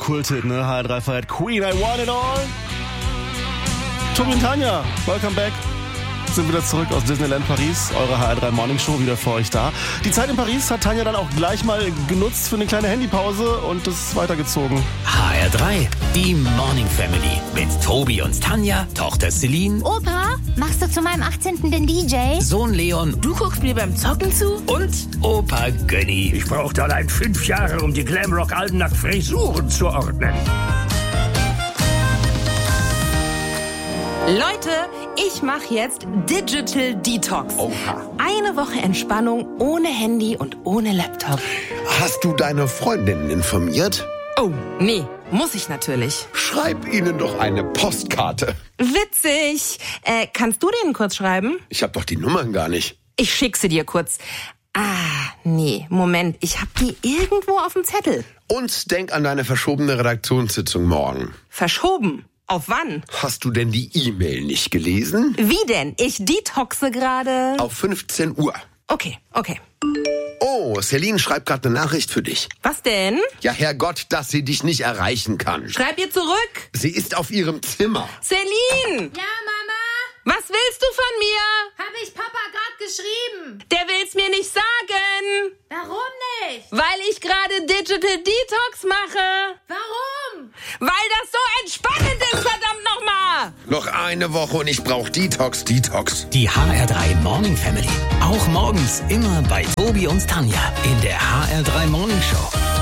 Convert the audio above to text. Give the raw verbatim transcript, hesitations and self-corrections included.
Kulthit, ne? H R drei feiert Queen, I want it all. Tobi und Tanja, welcome back. Sind wieder zurück aus Disneyland Paris. Eure H R drei Morning Show wieder für euch da. Die Zeit in Paris hat Tanja dann auch gleich mal genutzt für eine kleine Handypause und ist weitergezogen. H R drei, die Morning Family mit Tobi und Tanja, Tochter Celine, Opa, machst du zu meinem achtzehnten den D J? Sohn Leon, Du guckst mir beim Zocken zu? und Opa Gönni. Ich brauchte allein fünf Jahre, um die Glamrock-Alben nach Frisuren zu ordnen. Leute, ich mache jetzt Digital Detox. Oha. Eine Woche Entspannung ohne Handy und ohne Laptop. Hast du deine Freundinnen informiert? Oh, nee, muss ich natürlich. Schreib ihnen doch eine Postkarte. Witzig. Äh, kannst du denen kurz schreiben? Ich hab doch die Nummern gar nicht. Ich schick sie dir kurz. Ah, nee, Moment, ich hab die irgendwo auf dem Zettel. Und denk an deine verschobene Redaktionssitzung morgen. Verschoben. Auf wann? Hast du denn die E-Mail nicht gelesen? Wie denn? Ich detoxe gerade. Auf fünfzehn Uhr. Okay, okay. Oh, Celine schreibt gerade eine Nachricht für dich. Was denn? Ja, Herrgott, dass sie dich nicht erreichen kann. Schreib ihr zurück. Sie ist auf ihrem Zimmer. Celine! Ja, Mama? Was willst du von mir? Habe ich Papa gerade geschrieben? Der will's mir nicht sagen. Warum nicht? Weil ich gerade Digital Detox mache. Warum? Weil das so entspannend ist, verdammt nochmal. Noch eine Woche und ich brauch Detox, Detox. Die H R drei Morning Family. Auch morgens immer bei Tobi und Tanja in der H R drei Morning Show.